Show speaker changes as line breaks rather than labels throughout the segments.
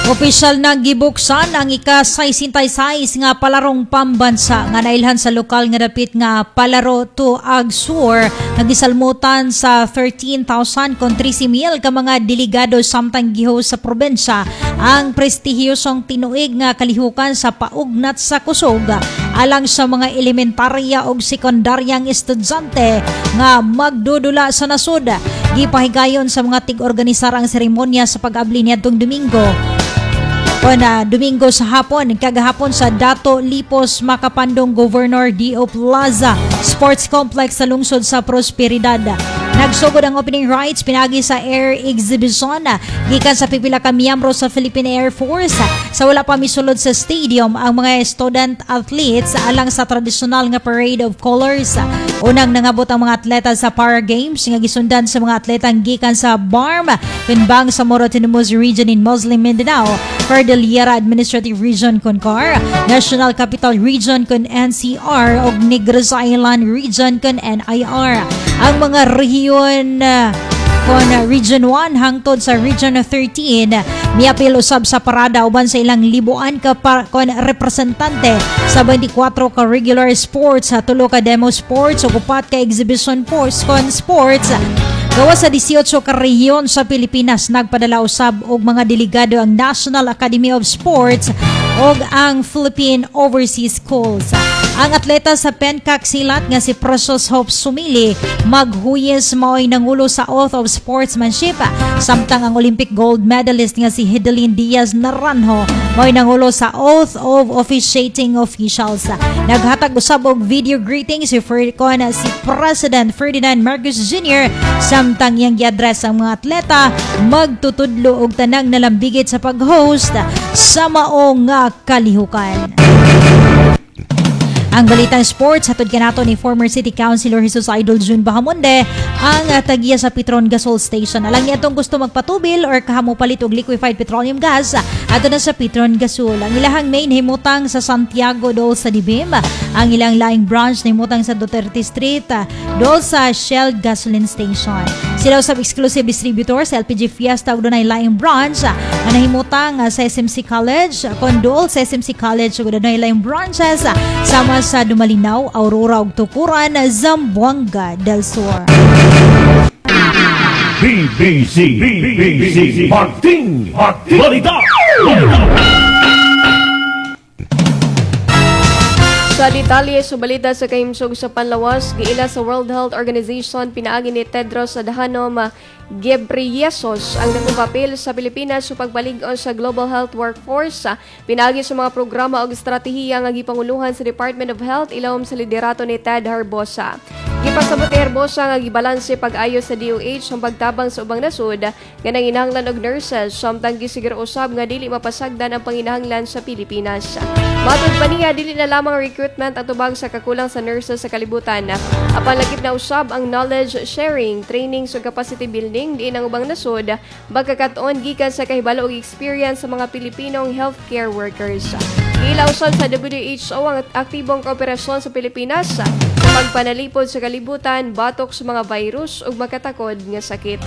Opisyal na gibuksan ang ika-66 nga palarong pambansa nga nailhan sa lokal nga dapit nga palaro to Agsur nga gisalmutan sa 13,000 kon 13,000 ka mga delegado samtang giho sa probensya ang prestihiyosong tinuig nga kalihukan sa paugnat sa kusog alang sa mga elementarya o sekundaryang estudyante nga magdudula sa nasud. Gipahigayon sa mga tig-organisar ang seremonya sa pag-abli niadtong Domingo. Domingo sa hapon, kagahapon sa Dato Lipos Makapandong Governor D.O. Plaza Sports Complex sa lungsod sa Prosperidad. Nagsugod ang opening rights pinagi sa air exhibition gikan sa pipila ka miyembro sa Philippine Air Force. Sa wala pa misulod sa stadium ang mga student athletes alang sa tradisyonal nga parade of colors. Unang nangabot ang mga atleta sa Para Games nga gisundan sa mga atletang gikan sa BARM, Pinbang sa Morotinimos Region in Muslim Mindanao, Cordillera Administrative Region Concar, National Capital Region con NCR ug Negros Island Region con NIR. Ang mga rehiyon kon Region 1 hangtod sa Region 13 miapil usab sa parada uban sa ilang libuan ka kon representante sa 24 ka regular sports, 3 ka demo sports ug 4 ka exhibition sports. Gawa sa 18 ka rehiyon sa Pilipinas nagpadala usab og mga delegado ang National Academy of Sports ug ang Philippine Overseas Schools. Ang atleta sa Pencak Silat nga si Precious Hope Sumili maghuyes mao'y nangulo sa Oath of Sportsmanship, samtang ang Olympic gold medalist nga si Hideline Diaz Naranjo mao'y nangulo sa Oath of Officiating Officials. Naghatag usab og video greeting si President Ferdinand Marcos Jr. samtang iyang gi-address ang mga atleta magtutudlo og tanang nalambigit sa pag-host sa maong nga kalihukan. Ang balitang sports, hatod kanato ni former City Councilor Jesus Idol June Bahamonde ang tagiya sa Petron Gasol Station. Alang niya itong gusto magpatubil or kahamo palit og liquefied petroleum gas ato na sa Petron Gasol. Ang ilahang main himutang sa Santiago dol sa Dibim. Ang ilang laing branch na himutang sa Duterte Street dol sa Shell Gasoline Station. Sila usab exclusive distributor sa LPG Fiesta ug dunay laing branch na nahimutang sa SMC College, Condol sa SMC College ug dunay laing branches sama sa Dumalinaw, Aurora ug Tukuran, Zamboanga del Sur.
BBC Martin Balita.
Sa detalye sa balita sa kahimsog sa panlawas, giila sa World Health Organization pinaagi ni Tedros Adhanom Ghebreyesus ang dakong papel sa Pilipinas sa pagbalig-on sa global health workforce. Pinaagi sa mga programa o estratehiya nga gipanguluhan sa Department of Health ilawom sa liderato ni Ted Harbosa. Gipasabot ni Harbosa nga gibalanse pag-ayo sa DOH ang pagtabang sa ubang nasud nga nanginahanglan og nurses samtang gisiguro usab nga dili mapasagdan ang panginahanglan sa Pilipinas. Matod pa niya, dili na lamang recruitment ang tubag sa kakulang sa nurses sa kalibutan. Apan lagip na usab ang knowledge sharing, training sa capacity building diin ang ubang nasod bagkakaton gikan sa kahibalo og experience sa mga Pilipinong healthcare workers. Giila usab sa WHO ang aktibong kooperasyon sa Pilipinas sa pagpanalipod sa kalibutan batok sa mga virus ug makatakod nga sakit.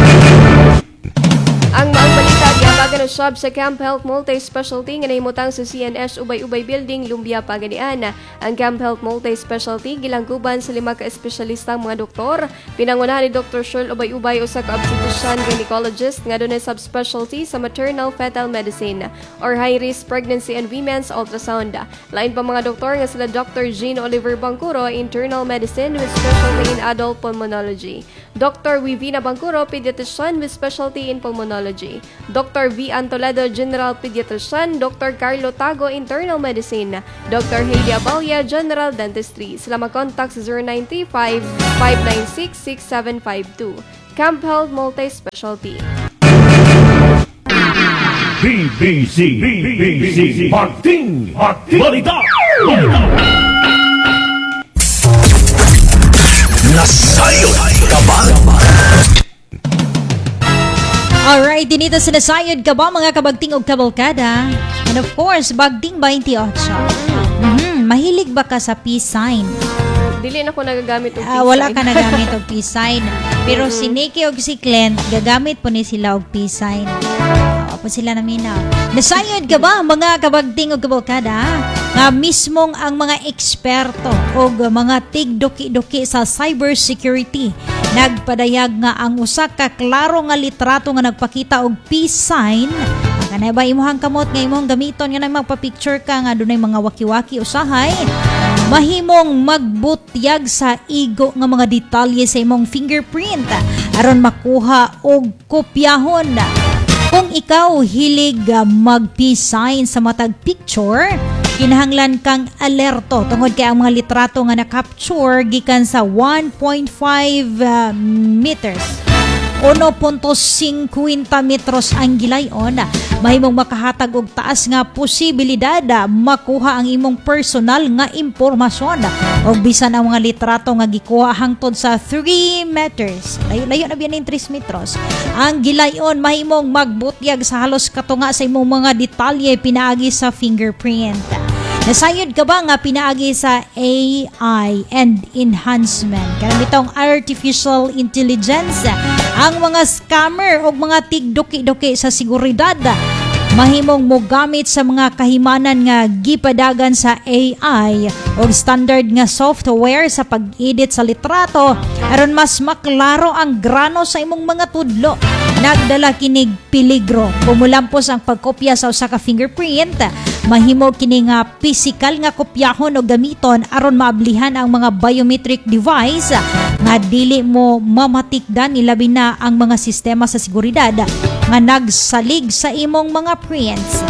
Ang maong balita giambagan usab sa Camp Health Multi-Specialty nga nahimutang sa CNS Ubay-Ubay Building, Lumbia, Pagadian. Ang Camp Health Multi-Specialty gilangguban sa 5 ka espesyalistang mga doktor. Pinangunahan ni Dr. Shul Ubay-Ubay usa ka obstetrician gynecologist nga dunay subspecialty sa maternal fetal medicine or high-risk pregnancy and women's ultrasound. Lain pa mga doktor nga sila Dr. Jean Oliver Bangkuro, internal medicine with specialty in adult pulmonology. Dr. Wivina Bangkuro, pediatrician with specialty in pulmonology. Dr. V. Antoledo, General Pediatrician. Dr. Carlo Tago, Internal Medicine. Dr. Heidi Abalia, General Dentistry. Sila mag-contact sa 0935-596-6752. Camp Health Multi-Specialty.
BBC Martin Balita. Nasayo Kabal.
Alright, dinito sinasayod ka ba mga kabagting og kabalkada? And of course, Bagting 28. Mahilig ba ka sa peace sign?
Dili na ko nagagamit og peace sign.
Wala ka nagamit og peace sign. Pero si Nikki og si Clint, gagamit po ni sila og peace sign. po sila naminaw. Nasayod ka ba mga kabagting o kabalkada? Nga mismong ang mga eksperto o mga tigduki-duki sa cybersecurity nagpadayag nga ang usa ka klaro nga litrato nga nagpakita og peace sign. Kanay ba imuhang kamot nga imong gamiton nga nang magpa-picture ka nga dunay mga waki-waki usahay, mahimong magbutyag sa igo nga mga detalye sa imong fingerprint aron makuha og kopyahon. Kung ikaw hilig mag-peace sign sa matag picture, kinahanglan kang alerto tungod kay ang mga litrato nga na-capture gikan sa 1.5 meters. 1.50 metros ang gilayon, mahimong makahatag og taas nga posibilidad makuha ang imong personal nga impormasyon og bisan ang mga litrato nga gikuha hangtod sa 3 meters. Layo na biyan 3 metros. Ang gilayon mahimong magbutyag sa halos katunga sa imong mga detalye pinaagi sa fingerprint. Nasayod ka ba nga pinaagi sa AI and enhancement? Kanang bitong artificial intelligence, ang mga scammer o mga tigduki-duki sa seguridad mahimong mogamit sa mga kahimanan nga gipadagan sa AI o standard nga software sa pag-edit sa litrato aron mas maklaro ang grano sa imong mga tudlo. Nagdala kinig peligro. Pumulampos ang pagkopya sa usa ka fingerprint, mahimo kini nga physical nga kopyahon o gamiton aron maablihan ang mga biometric device nga dili mo mamatikdan ilabi na ang mga sistema sa seguridad nga nagsalig sa imong mga prints.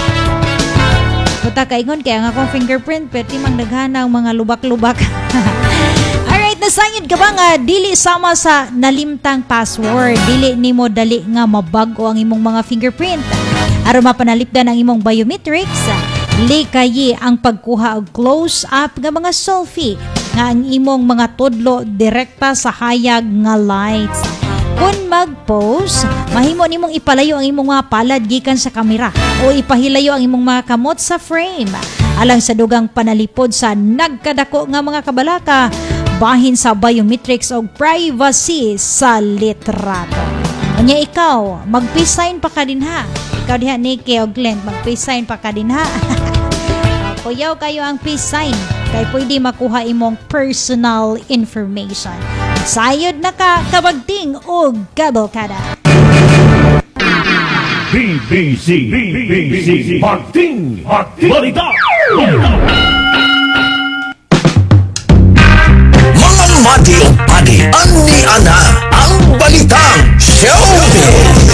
Kuta kaingon kaya nga akong fingerprint pwede mang daghana ang mga lubak-lubak. Alright, nasayod ka ba nga dili sama sa nalimtang password, dili nimo dali nga mabago ang imong mga fingerprint aron mapanalipdan ang imong biometrics. Likayi ang pagkuha og close-up nga mga selfie nga ang imong mga tudlo direkta sa hayag nga lights. Kung mag-post, mahimo nimong ipalayo ang imong mga palad gikan sa kamera o ipahilayo ang imong mga kamot sa frame alang sa dugang panalipod sa nagkadako nga mga kabalaka bahin sa biometrics o privacy sa litrato. Unya ikaw, mag-peace sign pa ka din ha. Ikaw diha Nikki o Glenn, mag-peace sign pa ka din ha. Kuyaw kayo ang peace sign kay pwede makuha imong personal information. Sayod na ka kabagting o kabalkada.
BBC Bagting Balita. Mga mati o padi, ani ana ang balitang showbiz.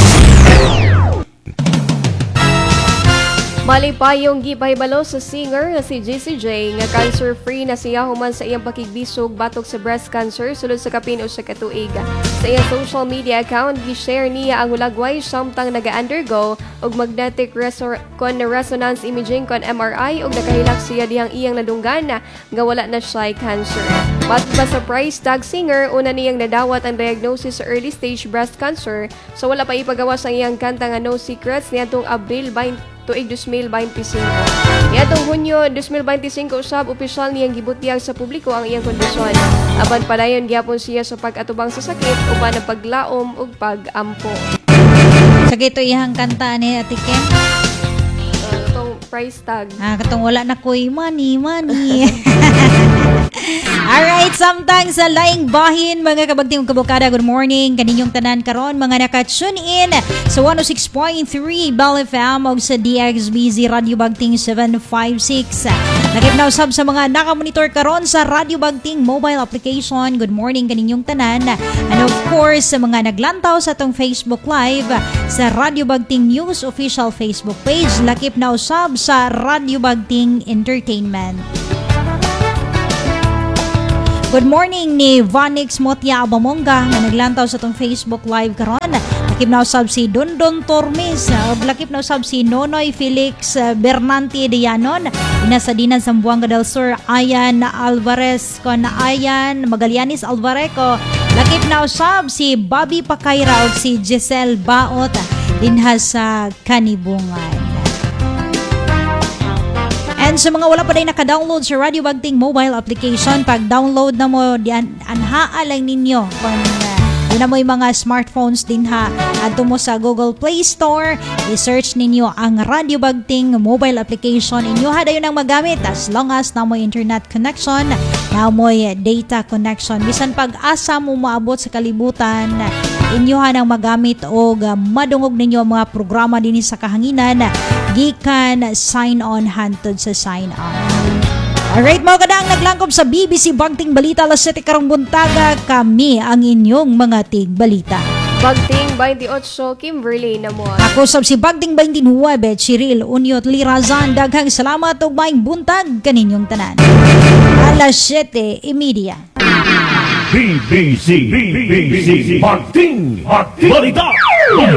Malipayong gipahibalo sa singer nga si JCJ nga cancer-free na siya human sa iyang pakigbisog batok sa breast cancer sulod sa kapin o sa katuig. Sa iyang social media account, gi-share niya ang hulagway samtang naga-undergo og magnetic resonance imaging kon MRI og nakahilak siya dihang iyang nadunggan nga wala na siya cancer. Batok ba sa price tag singer, una niyang nadawat ang diagnosis sa early stage breast cancer so wala pa ipagawas ang iyang kanta nga No Secrets niadtong Abril 2025. Niadtong Hunyo 2025 usab opisyal niyang gibutyag sa publiko ang iyang kondisyon. Aban padayon gyapon siya sa pag-atubang sa sakit uban ang paglaom ug pag-ampo.
Sagay to iyang kanta ni Ate Ken.
Itong price tag.
Katong wala na ko'y money. Alright, samtang sa laing bahin, mga kabagting kabukada, good morning. Kaninyong tanan karon mga naka-tune in sa 106.3 Bell FM o sa DXBZ Radio Bagting 756. Nakipnausab sa mga nakamonitor karon sa Radio Bagting mobile application. Good morning kaninyong tanan. And of course, sa mga naglantaw sa atong Facebook Live sa Radio Bagting News official Facebook page, lakip na usab sa Radio Bagting Entertainment. Good morning ni Vanix Motia Abamonga na naglantaw sa itong Facebook Live karon. Lakip na usab si Dondon Tormes, lakip na usab si Nonoy Felix Bernanti Dianon, ina sa Dinan Zamboanga del Sur, Ayan Alvarez kon Ayan Magallanes Alvareco. Lakip na usab si Bobby Pakaira ug si Giselle Baot dinha sa Kanibungan. And sa mga wala pa rin naka-download sa Radio Bagting mobile application, pag-download na mo, anhaa lang ninyo kung Yun na mo'y mga smartphones din ha. Adto mo sa Google Play Store, i-search ninyo ang Radio Bagting mobile application. Inyo ha dayon ang magamit as long as na mo'y internet connection, na mo'y data connection. Bisan pag-asa mo maabot sa kalibutan, inyo ha nang magamit o madungog ninyo ang mga programa din sa kahanginan gikan sign on hantod sa sign on. Alright mga kadang naglangkob sa BBC Bagting Balita alas 7 karong buntaga, kami ang inyong mga tigbalita.
Bagting 28, Kimberly na mo.
Ako sab si Bagting 29, Cyril Uniot Lirazan. Daghang salamat ug maayong buntag kaninyong tanan. Alas 7:30.
BBC Bagting Balita.